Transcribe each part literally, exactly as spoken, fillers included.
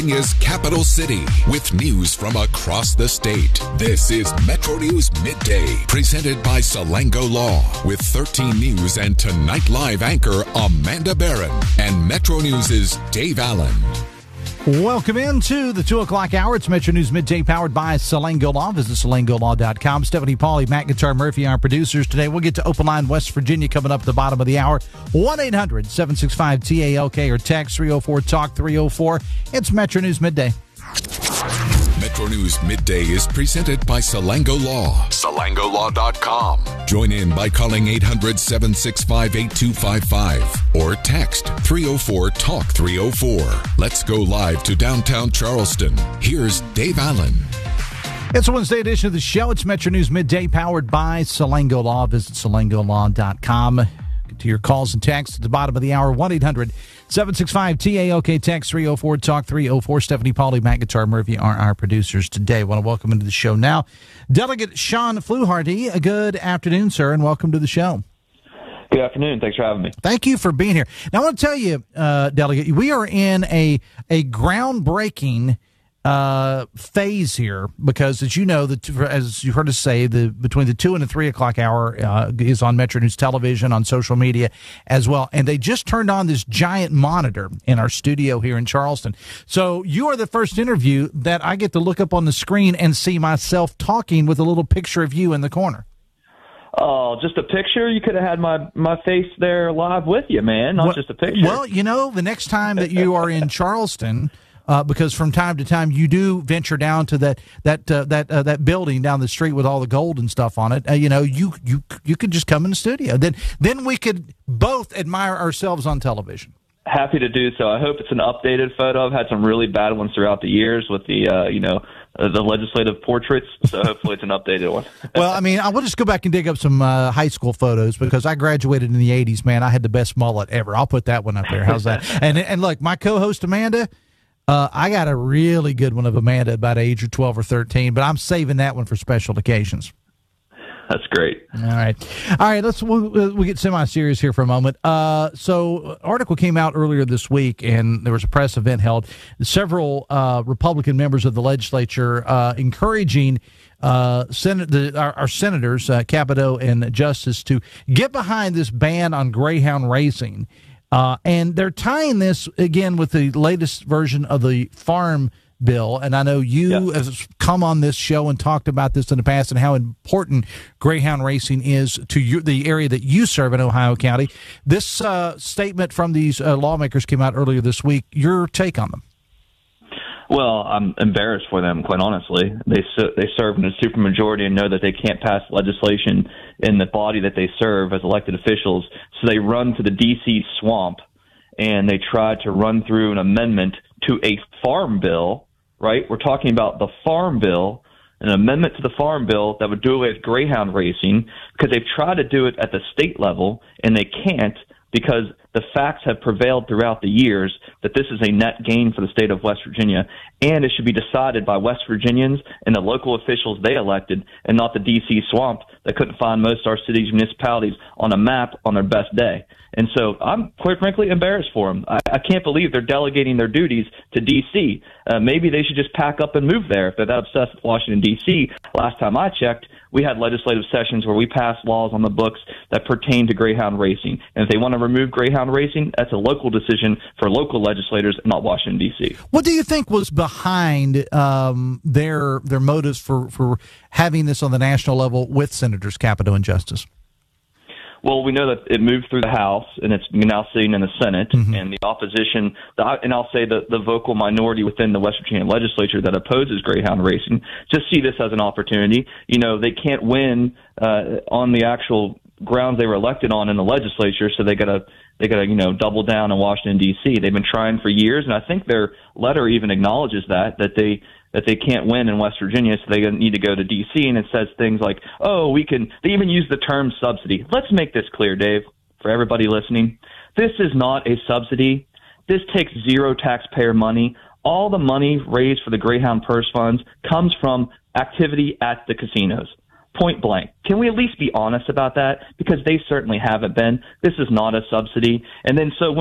Is Capital City with news from across the state. This is Metro News Midday, presented by Salango Law, with thirteen News and Tonight Live anchor Amanda Barron and Metro News' Dave Allen. Welcome into the two o'clock hour. It's Metro News Midday, powered by Salango Law. Visit salango law dot com. Stephanie Pauly, Matt Guitar Murphy, our producers today. We'll get to Open Line West Virginia coming up at the bottom of the hour. one eight hundred seven six five T A L K or text three oh four talk three oh four. It's Metro News Midday. Metro News Midday is presented by Salango Law. salango law dot com. Join in by calling eight hundred seven six five eight two five five or text three oh four talk three oh four. Let's go live to downtown Charleston. Here's Dave Allen. It's a Wednesday edition of the show. It's Metro News Midday, powered by Salango Law. Visit salango law dot com. Get to your calls and texts at the bottom of the hour. one eight hundred seven six five T A L K, text three oh four talk three oh four. Stephanie Pauly, Matt Guitar Murphy are our producers today. I want to welcome into the show now Delegate Sean Fluharty. A good afternoon, sir, and welcome to the show. Good afternoon. Thanks for having me. Thank you for being here. Now, I want to tell you, uh, Delegate, we are in a a groundbreaking uh, phase here because, as you know, the, as you heard us say, the between the two and the three o'clock hour uh, is on Metro News Television, on social media as well. And they just turned on this giant monitor in our studio here in Charleston. So you are the first interview that I get to look up on the screen and see myself talking with a little picture of you in the corner. Oh, just a picture? You could have had my, my face there live with you, man, not well, just a picture. Well, you know, the next time that you are in Charleston, uh, because from time to time you do venture down to that that uh, that uh, that building down the street with all the gold and stuff on it, uh, you know, you you you could just come in the studio. Then then we could both admire ourselves on television. Happy to do so. I hope it's an updated photo. I've had some really bad ones throughout the years with the, uh, you know, uh, the legislative portraits, so hopefully it's an updated one. Well, I mean, I will just go back and dig up some uh, high school photos because I graduated in the eighties, man. I had the best mullet ever. I'll put that one up there. How's that? and and look, my co-host Amanda, uh, I got a really good one of Amanda about age of twelve or thirteen, but I'm saving that one for special occasions. That's great. All right. All right. Let's we'll, we'll get semi-serious here for a moment. Uh, so, article came out earlier this week, and there was a press event held. Several uh, Republican members of the legislature uh, encouraging uh, Senate, the, our, our senators, uh, Capito and Justice, to get behind this ban on greyhound racing. Uh, and they're tying this, again, with the latest version of the farm bill, and I know you yeah. have come on this show and talked about this in the past and how important greyhound racing is to you, the area that you serve in Ohio County. This uh, statement from these uh, lawmakers came out earlier this week. Your take on them? Well, I'm embarrassed for them, quite honestly. They they serve in a supermajority and know that they can't pass legislation in the body that they serve as elected officials, so they run to the D C swamp and they try to run through an amendment to a farm bill. Right? We're talking about the Farm Bill, an amendment to the Farm Bill that would do away with greyhound racing, because they've tried to do it at the state level, and they can't because the facts have prevailed throughout the years that this is a net gain for the state of West Virginia, and it should be decided by West Virginians and the local officials they elected, and not the D C swamp that couldn't find most of our cities and municipalities on a map on their best day. And so I'm, quite frankly, embarrassed for them. I, I can't believe they're delegating their duties to D C. Uh, maybe they should just pack up and move there if they're that obsessed with Washington, D C. Last time I checked, we had legislative sessions where we passed laws on the books that pertain to greyhound racing. And if they want to remove greyhound racing, that's a local decision for local legislators, not Washington, D C. What do you think was behind um, their their motives for, for having this on the national level with Senators Capito and Justice? Well, we know that it moved through the House, and it's now sitting in the Senate, mm-hmm. and the opposition, the, and I'll say the, the vocal minority within the West Virginia legislature that opposes greyhound racing, just see this as an opportunity. You know, they can't win uh, on the actual grounds they were elected on in the legislature, so they got to they got to you know double down in Washington, D C. They've been trying for years, and I think their letter even acknowledges that that they. that they can't win in West Virginia, so they need to go to D C, and it says things like, oh, we can, they even use the term subsidy. Let's make this clear, Dave, for everybody listening. This is not a subsidy. This takes zero taxpayer money. All the money raised for the Greyhound Purse Funds comes from activity at the casinos. Point blank. Can we at least be honest about that? Because they certainly haven't been. This is not a subsidy. And then so when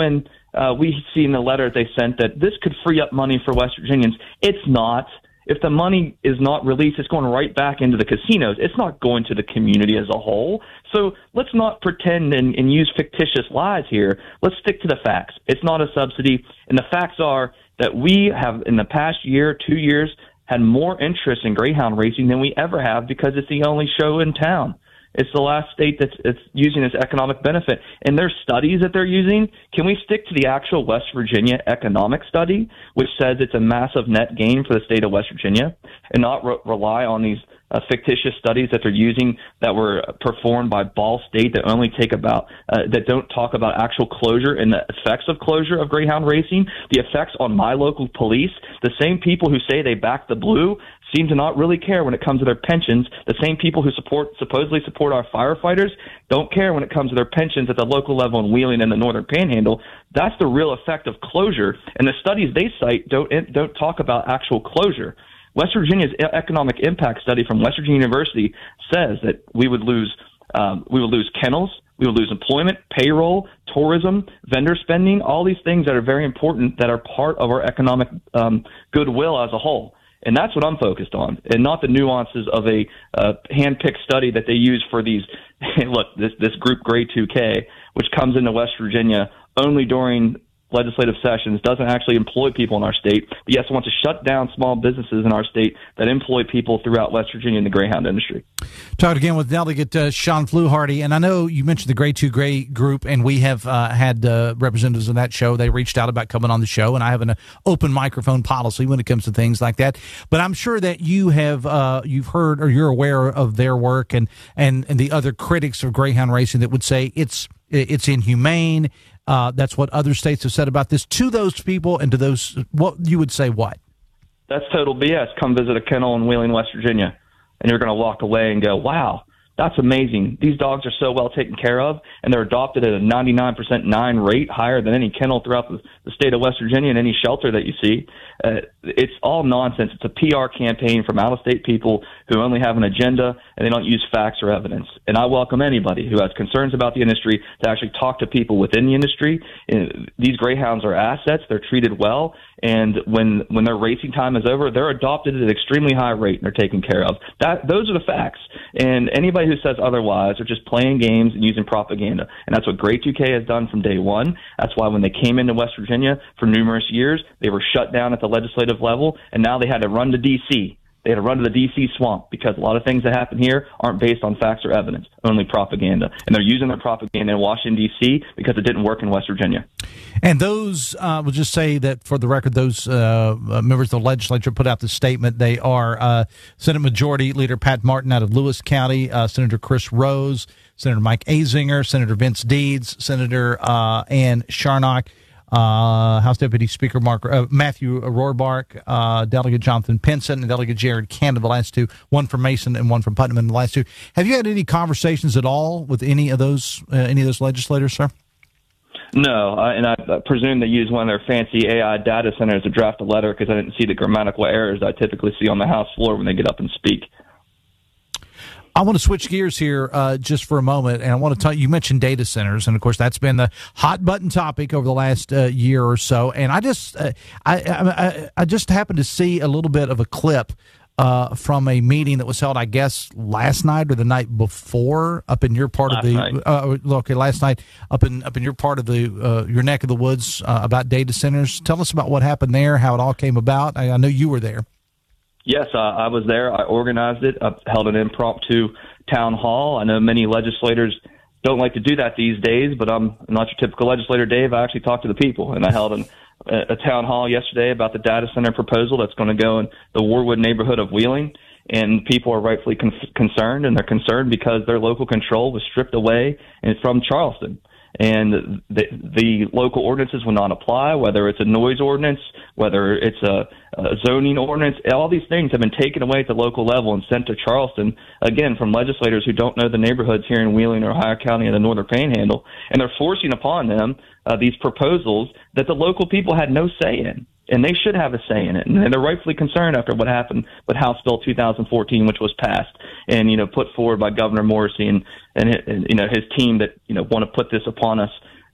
uh, we see in the letter they sent that this could free up money for West Virginians. It's not. If the money is not released, it's going right back into the casinos. It's not going to the community as a whole. So let's not pretend and, and use fictitious lies here. Let's stick to the facts. It's not a subsidy. And the facts are that we have, in the past year, two years, had more interest in greyhound racing than we ever have because it's the only show in town. It's the last state that's it's using this economic benefit. And their studies that they're using, can we stick to the actual West Virginia economic study, which says it's a massive net gain for the state of West Virginia, and not re- rely on these uh, fictitious studies that they're using that were performed by Ball State that only take about, uh, that don't talk about actual closure and the effects of closure of greyhound racing, the effects on my local police, the same people who say they back the blue seem to not really care when it comes to their pensions. The same people who support supposedly support our firefighters don't care when it comes to their pensions at the local level in Wheeling and the Northern Panhandle. That's the real effect of closure, and the studies they cite don't don't talk about actual closure. West Virginia's economic impact study from West Virginia University says that we would lose um, we would lose kennels, we would lose employment, payroll, tourism, vendor spending, all these things that are very important that are part of our economic um, goodwill as a whole. And that's what I'm focused on, and not the nuances of a uh, hand-picked study that they use for these. Look, this this group Grade two K, which comes into West Virginia only during legislative sessions, doesn't actually employ people in our state, but yes, wants to shut down small businesses in our state that employ people throughout West Virginia in the greyhound industry. Talked again with Delegate uh, Sean Fluharty, and I know you mentioned the Grade two Gray group, and we have uh, had uh, representatives of that show. They reached out about coming on the show, and I have an uh, open microphone policy when it comes to things like that. But I'm sure that you have uh, you've heard or you're aware of their work and, and, and the other critics of greyhound racing that would say it's it's inhumane. Uh, that's what other states have said about this. To those people and to those, what you would say what? That's total B S. Come visit a kennel in Wheeling, West Virginia, and you're going to walk away and go, wow, that's amazing. These dogs are so well taken care of, and they're adopted at a ninety-nine percent nine rate, higher than any kennel throughout the, the state of West Virginia and any shelter that you see. Uh, it's all nonsense. It's a P R campaign from out-of-state people who only have an agenda, and they don't use facts or evidence. And I welcome anybody who has concerns about the industry to actually talk to people within the industry. And these greyhounds are assets. They're treated well. And when when their racing time is over, they're adopted at an extremely high rate and they're taken care of. That those are the facts. And anybody who says otherwise are just playing games and using propaganda. And that's what Grade two K has done from day one. That's why when they came into West Virginia for numerous years, they were shut down at the legislative level, and now they had to run to D C They had to run to the D C swamp because a lot of things that happen here aren't based on facts or evidence, only propaganda. And they're using their propaganda in Washington, D C because it didn't work in West Virginia. And those, I uh, will just say that for the record, those uh, members of the legislature put out the statement. They are uh, Senate Majority Leader Pat Martin out of Lewis County, uh, Senator Chris Rose, Senator Mike Azinger, Senator Vince Deeds, Senator uh, Ann Sharnock, Uh, House Deputy Speaker Mark uh, Matthew Rohrbach, uh, Delegate Jonathan Pinson, and Delegate Jared Canada, the last two, one from Mason and one from Putnam, and the last two. Have you had any conversations at all with any of those uh, any of those legislators, sir? No, I, and I presume they use one of their fancy A I data centers to draft a letter because I didn't see the grammatical errors I typically see on the House floor when they get up and speak. I want to switch gears here uh, just for a moment, and I want to tell you, you mentioned data centers, and of course that's been the hot button topic over the last uh, year or so. And I just, uh, I, I, I just happened to see a little bit of a clip uh, from a meeting that was held, I guess, last night or the night before up in your part last of the. Night. Uh, okay, last night up in up in your part of the uh, your neck of the woods uh, about data centers. Tell us about what happened there, how it all came about. I, I know you were there. Yes, uh, I was there. I organized it. I held an impromptu town hall. I know many legislators don't like to do that these days, but I'm not your typical legislator, Dave. I actually talked to the people, and I held an, a, a town hall yesterday about the data center proposal that's going to go in the Warwood neighborhood of Wheeling, and people are rightfully con- concerned, and they're concerned because their local control was stripped away and from Charleston. And the, the local ordinances will not apply, whether it's a noise ordinance, whether it's a, a zoning ordinance. All these things have been taken away at the local level and sent to Charleston, again, from legislators who don't know the neighborhoods here in Wheeling or Ohio County and the Northern Panhandle. And they're forcing upon them uh, these proposals that the local people had no say in. And they should have a say in it. And they're rightfully concerned after what happened with House Bill two thousand fourteen, which was passed and, you know, put forward by Governor Morrissey and, and, and you know, his team that, you know, want to put this upon us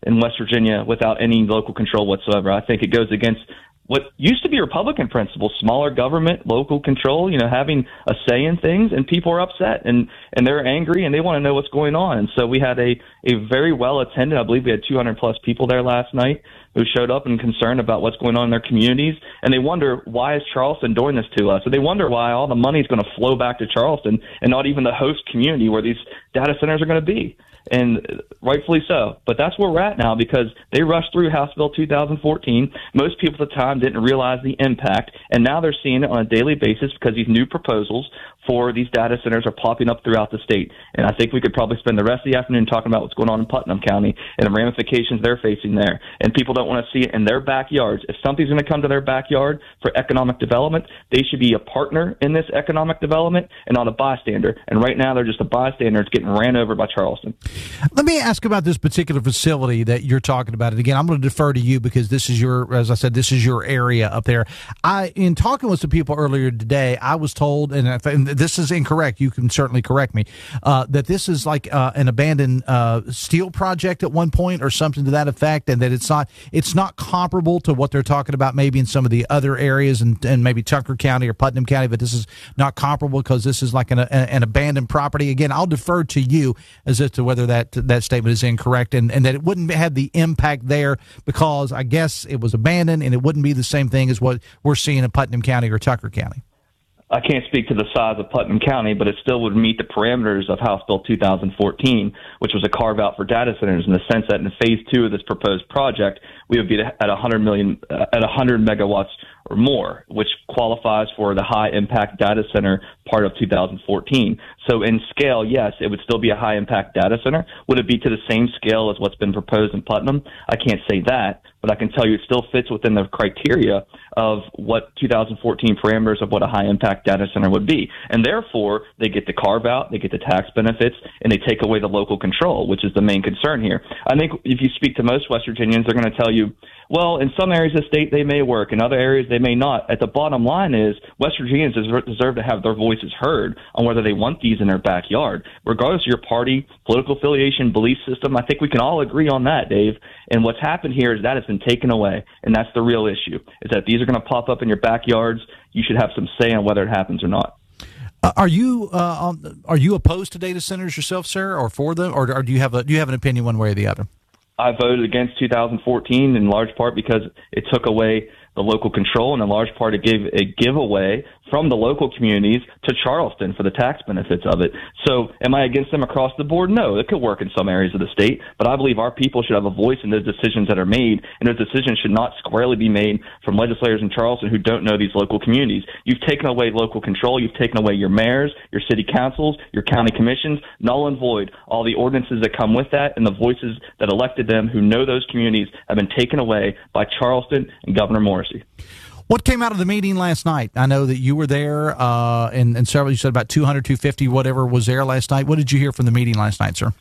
in West Virginia without any local control whatsoever. I think it goes against what used to be Republican principles, smaller government, local control, you know, having a say in things, and people are upset and, and they're angry and they want to know what's going on. And so we had a, a very well attended, I believe we had two hundred plus people there last night who showed up and concerned about what's going on in their communities. And they wonder, why is Charleston doing this to us? So they wonder why all the money is going to flow back to Charleston and not even the host community where these data centers are going to be. And rightfully so. But that's where we're at now, because they rushed through House Bill two thousand fourteen. Most people at the time didn't realize the impact, and now they're seeing it on a daily basis because these new proposals for these data centers are popping up throughout the state. And I think we could probably spend the rest of the afternoon talking about what's going on in Putnam County and the ramifications they're facing there. And people don't want to see it in their backyards. If something's going to come to their backyard for economic development, they should be a partner in this economic development and not a bystander. And right now they're just a bystander. It's getting ran over by Charleston. Let me ask about this particular facility that you're talking about. And again, I'm going to defer to you because this is your, as I said, this is your area up there. I, in talking with some people earlier today, I was told, and, if, and this is incorrect, you can certainly correct me, uh, that this is like uh, an abandoned uh, steel project at one point or something to that effect, and that it's not, it's not comparable to what they're talking about maybe in some of the other areas and, and maybe Tucker County or Putnam County, but this is not comparable because this is like an, an abandoned property. Again, I'll defer to you as to whether that that statement is incorrect, and, and that it wouldn't have the impact there because I guess it was abandoned and it wouldn't be the same thing as what we're seeing in Putnam County or Tucker County. I can't speak to the size of Putnam County, but it still would meet the parameters of House Bill two thousand fourteen, which was a carve-out for data centers, in the sense that in phase two of this proposed project, we would be at one hundred million, uh, at one hundred megawatts or more, which qualifies for the high-impact data center part of two thousand fourteen. So in scale, yes, it would still be a high-impact data center. Would it be to the same scale as what's been proposed in Putnam? I can't say that, but I can tell you it still fits within the criteria of what two thousand fourteen parameters of what a high-impact data center would be. And therefore, they get the carve-out, they get the tax benefits, and they take away the local control, which is the main concern here. I think if you speak to most West Virginians, they're going to tell you, well, in some areas of the state, they may work. In other areas, they may not. At the bottom line is West Virginians deserve to have their voices heard on whether they want these in their backyard. Regardless of your party, political affiliation, belief system, I think we can all agree on that, Dave. And what's happened here is that has been taken away, and that's the real issue, is that these are going to pop up in your backyards. You should have some say on whether it happens or not. Uh, are you uh, on, are you opposed to data centers yourself, sir, or for them, or, or do you have a do you have an opinion one way or the other? I voted against two thousand fourteen in large part because it took away the local control, and in large part it gave a giveaway from the local communities to Charleston for the tax benefits of it. So am I against them across the board? No, it could work in some areas of the state, but I believe our people should have a voice in those decisions that are made, and those decisions should not squarely be made from legislators in Charleston who don't know these local communities. You've taken away local control. You've taken away your mayors, your city councils, your county commissions, null and void. All the ordinances that come with that and the voices that elected them who know those communities have been taken away by Charleston and Governor Morrisey. What came out of the meeting last night? I know that you were there, uh, and, and several, you said about two hundred, two fifty, whatever was there last night. What did you hear from the meeting last night, sir?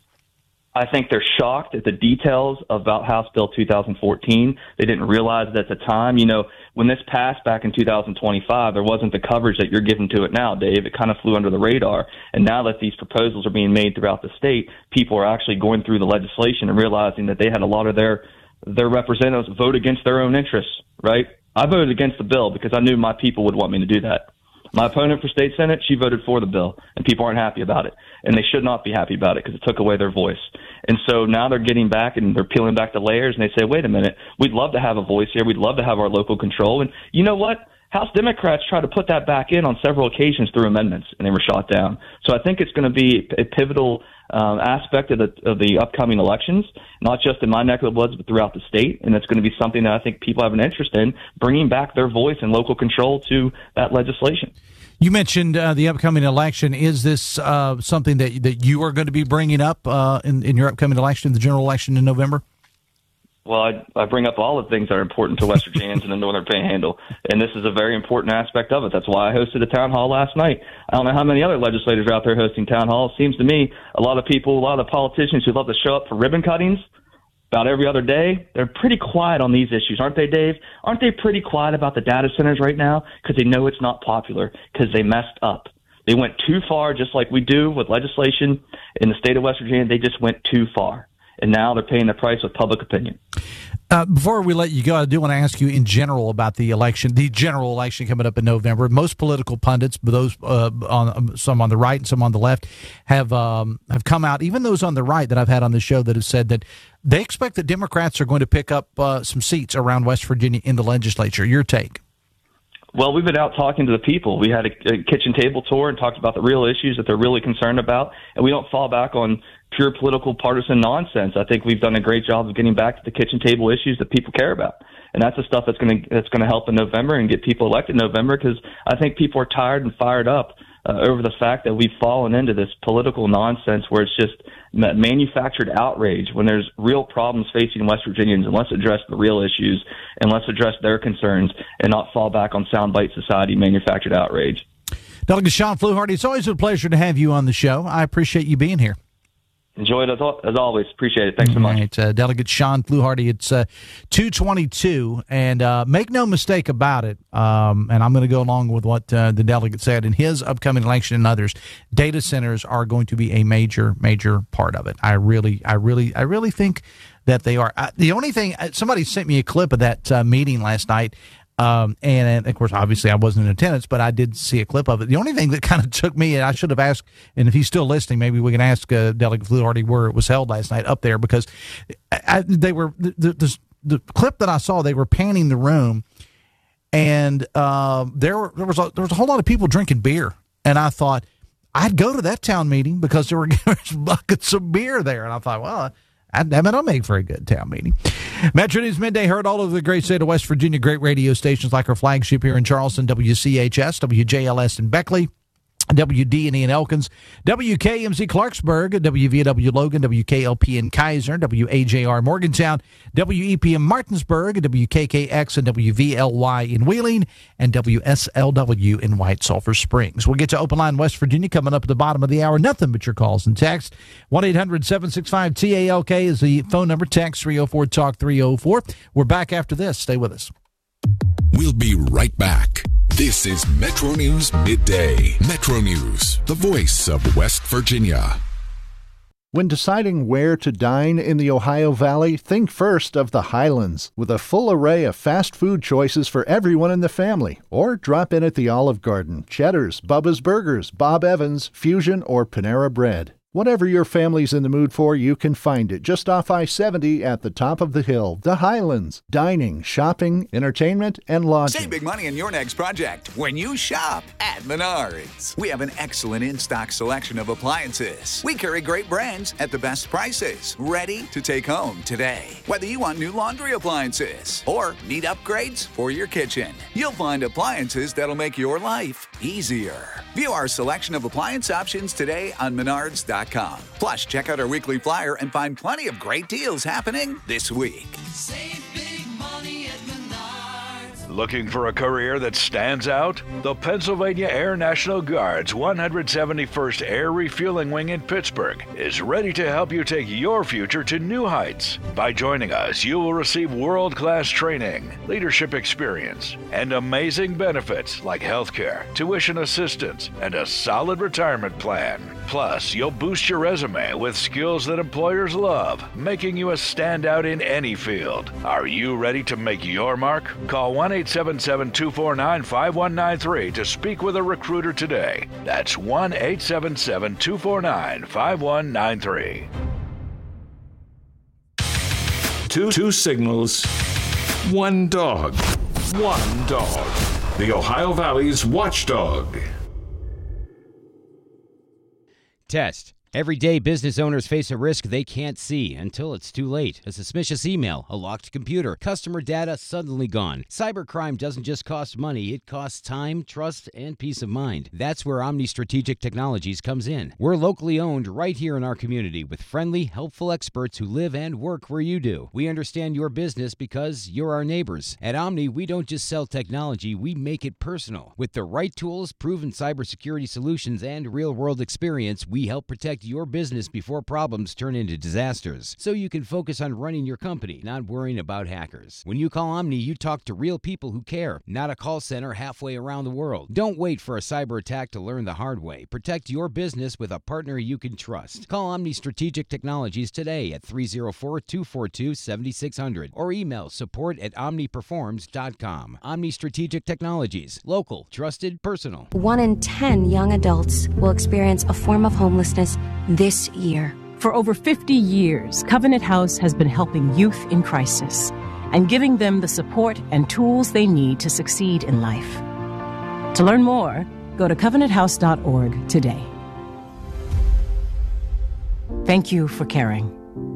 I think they're shocked at the details about House Bill two thousand fourteen. They didn't realize that at the time, you know, when this passed back in two thousand twenty-five, there wasn't the coverage that you're giving to it now, Dave. It kind of flew under the radar. And now that these proposals are being made throughout the state, people are actually going through the legislation and realizing that they had a lot of their their representatives vote against their own interests, right? I voted against the bill because I knew my people would want me to do that. My opponent for state senate, she voted for the bill, and people aren't happy about it. And they should not be happy about it because it took away their voice. And so now they're getting back and they're peeling back the layers, and they say, wait a minute, we'd love to have a voice here. We'd love to have our local control. And you know what? House Democrats tried to put that back in on several occasions through amendments, and they were shot down. So I think it's going to be a pivotal um, aspect of the, of the upcoming elections, not just in my neck of the woods, but throughout the state. And it's going to be something that I think people have an interest in, bringing back their voice and local control to that legislation. You mentioned uh, the upcoming election. Is this uh, something that that you are going to be bringing up uh, in, in your upcoming election, the general election in November? Well, I, I bring up all the things that are important to West Virginians in the Northern Panhandle, and this is a very important aspect of it. That's why I hosted a town hall last night. I don't know how many other legislators are out there hosting town halls. It seems to me a lot of people, a lot of the politicians who love to show up for ribbon cuttings about every other day, they're pretty quiet on these issues, aren't they, Dave? Aren't they pretty quiet about the data centers right now because they know it's not popular because they messed up? They went too far, just like we do with legislation in the state of West Virginia. They just went too far. and now they're paying the price with public opinion. Uh, before we let you go, I do want to ask you in general about the election, the general election coming up in November. Most political pundits, those uh, on some on the right and some on the left, have um, have come out. Even those on the right that I've had on the show that have said that they expect that Democrats are going to pick up uh, some seats around West Virginia in the legislature. Your take? Well, we've been out talking to the people. We had a, a kitchen table tour and talked about the real issues that they're really concerned about, and we don't fall back on pure political partisan nonsense. I think we've done a great job of getting back to the kitchen table issues that people care about, and that's the stuff that's going to that's going to help in November and get people elected in November, because I think people are tired and fired up uh, over the fact that we've fallen into this political nonsense where it's just manufactured outrage when there's real problems facing West Virginians, and let's address the real issues and let's address their concerns and not fall back on soundbite society manufactured outrage. Delegate Sean Fluharty, it's always a pleasure to have you on the show. I appreciate you being here. Enjoy it as, as always. Appreciate it. Thanks so much. Right, uh, Delegate Sean Fluharty, it's uh, two twenty-two, and uh, make no mistake about it, um, and I'm going to go along with what uh, the delegate said. In his upcoming election and others, data centers are going to be a major, major part of it. I really, I really, I really think that they are. I, the only thing, somebody sent me a clip of that uh, meeting last night. Um, and, and, of course, obviously, I wasn't in attendance, but I did see a clip of it. The only thing that kind of took me, and I should have asked, and if he's still listening, maybe we can ask uh, Delegate Fluharty where it was held last night up there, because I, they were the, the, the clip that I saw, they were panning the room, and uh, there were, there was a, there was a whole lot of people drinking beer, and I thought I'd go to that town meeting because there were buckets of beer there, and I thought, well, I, I mean, that'll make for a good town meeting. Metro News Midday heard all over the great state of West Virginia. Great radio stations like our flagship here in Charleston, W C H S, W J L S in Beckley, W D and E in Elkins, W K M Z Clarksburg, W V W Logan, W K L P in Kaiser, W A J R Morgantown, W E P in Martinsburg, W K K X and W V L Y in Wheeling, and W S L W in White Sulphur Springs. We'll get to Open Line West Virginia coming up at the bottom of the hour. Nothing but your calls and texts. one eight hundred seven six five T A L K is the phone number. Text three oh four talk three oh four. We're back after this. Stay with us. We'll be right back. This is Metro News Midday. Metro News, the voice of West Virginia. When deciding where to dine in the Ohio Valley, think first of the Highlands, with a full array of fast food choices for everyone in the family. Or drop in at the Olive Garden, Cheddar's, Bubba's Burgers, Bob Evans, Fusion, or Panera Bread. Whatever your family's in the mood for, you can find it just off I seventy at the top of the hill. The Highlands. Dining, shopping, entertainment, and lodging. Save big money on your next project when you shop at Menards. We have an excellent in-stock selection of appliances. We carry great brands at the best prices, ready to take home today. Whether you want new laundry appliances or need upgrades for your kitchen, you'll find appliances that'll make your life easier. View our selection of appliance options today on Menards dot com. Plus, check out our weekly flyer and find plenty of great deals happening this week. Save big money at Menards. Looking for a career that stands out? The Pennsylvania Air National Guard's one hundred seventy-first Air Refueling Wing in Pittsburgh is ready to help you take your future to new heights. By joining us, you will receive world-class training, leadership experience, and amazing benefits like healthcare, tuition assistance, and a solid retirement plan. Plus, you'll boost your resume with skills that employers love, making you a standout in any field. Are you ready to make your mark? Call one eight seven seven, two four nine, five one nine three to speak with a recruiter today. That's one eight seven seven, two four nine, five one nine three. Two, two signals, one dog. One dog. The Ohio Valley's watchdog. Test. Every day, business owners face a risk they can't see until it's too late. A suspicious email, a locked computer, customer data suddenly gone. Cybercrime doesn't just cost money, it costs time, trust, and peace of mind. That's where Omni Strategic Technologies comes in. We're locally owned right here in our community with friendly, helpful experts who live and work where you do. We understand your business because you're our neighbors. At Omni, we don't just sell technology, we make it personal. With the right tools, proven cybersecurity solutions, and real-world experience, we help protect your business before problems turn into disasters, so you can focus on running your company, not worrying about hackers. When you call Omni, you talk to real people who care, not a call center halfway around the world. Don't wait for a cyber attack to learn the hard way. Protect your business with a partner you can trust. Call Omni Strategic Technologies today at three oh four, two four two, seven six zero zero or email support at omniperforms dot com. Omni Strategic Technologies. Local, trusted, personal. One in ten young adults will experience a form of homelessness this year. For over fifty years, Covenant House has been helping youth in crisis and giving them the support and tools they need to succeed in life. To learn more, go to covenant house dot org today. Thank you for caring.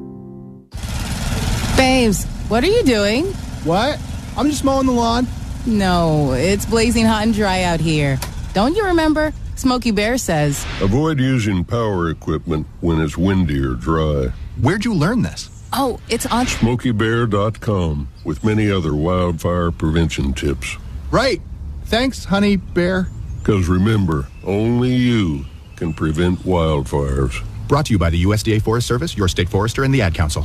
Babes, what are you doing? What? I'm just mowing the lawn. No, it's blazing hot and dry out here. Don't you remember? Smokey Bear says, avoid using power equipment when it's windy or dry. Where'd you learn this? Oh, it's on smokey bear dot com with many other wildfire prevention tips. Right. Thanks, honey bear. Because remember, only you can prevent wildfires. Brought to you by the U S D A Forest Service, your state forester, and the Ad Council.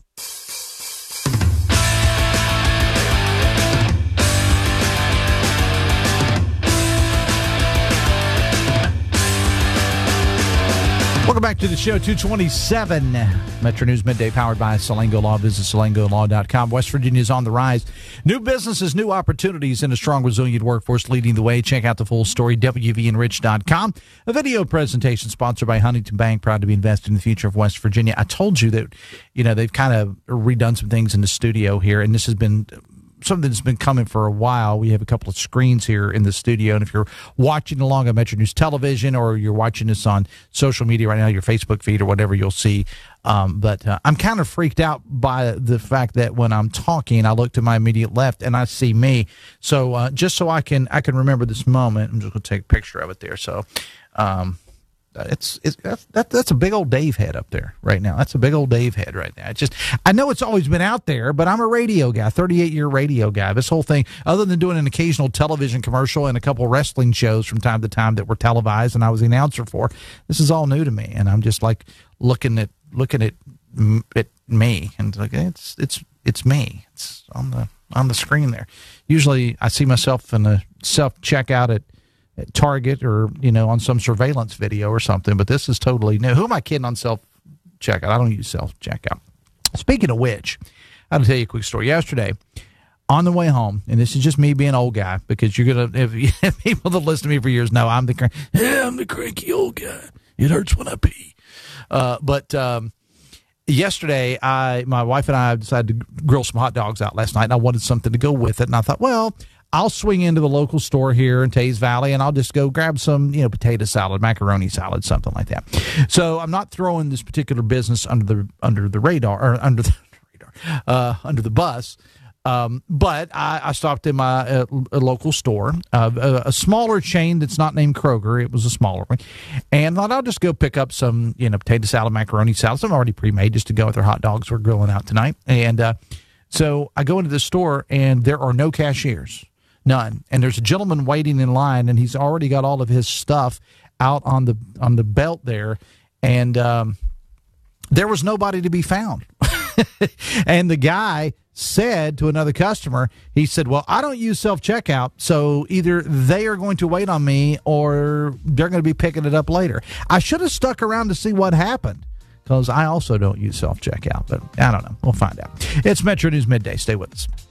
Welcome back to the show, two twenty-seven. Metro News Midday, powered by Salango Law. Visit salango law dot com. West Virginia is on the rise. New businesses, new opportunities, and a strong, resilient workforce leading the way. Check out the full story, w v enrich dot com. A video presentation sponsored by Huntington Bank, proud to be invested in the future of West Virginia. I told you that, you know, they've kind of redone some things in the studio here, and this has been something that's been coming for a while. We have a couple of screens here in the studio, and if you're watching along on Metro News Television or you're watching this on social media right now, your Facebook feed or whatever, you'll see. Um, but uh, I'm kind of freaked out by the fact that when I'm talking, I look to my immediate left and I see me. So uh, just so I can I can remember this moment, I'm just going to take a picture of it there. So um, it's it's that's, that, that's a big old Dave head up there right now. That's a big old Dave head right now. It's just, I know it's always been out there, but I'm a radio guy, thirty-eight year radio guy. This whole thing, other than doing an occasional television commercial and a couple wrestling shows from time to time that were televised and I was the announcer for, this is all new to me. And I'm just like looking at looking at at me and like it's it's it's me. It's on the on the screen there. Usually I see myself in a self checkout at Target or, you know, on some surveillance video or something, but this is totally new. Who am I kidding on self-checkout? I don't use self-checkout. Speaking of which, I'll tell you a quick story. Yesterday, on the way home, and this is just me being an old guy, because you're going to, if, if people that listen to me for years know I'm the, crank, yeah, I'm the cranky old guy. It hurts when I pee. Uh, but um, yesterday, I my wife and I decided to grill some hot dogs out last night, and I wanted something to go with it, and I thought, well, I'll swing into the local store here in Tays Valley, and I'll just go grab some, you know, potato salad, macaroni salad, something like that. So I'm not throwing this particular business under the under the radar or under the radar, uh, under the bus. Um, but I, I stopped in my uh, a local store, uh, a, a smaller chain that's not named Kroger. It was a smaller one, and thought I'll just go pick up some, you know, potato salad, macaroni salad, some already pre-made, just to go with our hot dogs we're grilling out tonight. And uh, so I go into the store, and there are no cashiers. None. And there's a gentleman waiting in line, and he's already got all of his stuff out on the on the belt there, and um, there was nobody to be found. And the guy said to another customer, he said, well, I don't use self-checkout, so either they are going to wait on me or they're going to be picking it up later. I should have stuck around to see what happened, because I also don't use self-checkout, but I don't know. We'll find out. It's Metro News Midday. Stay with us.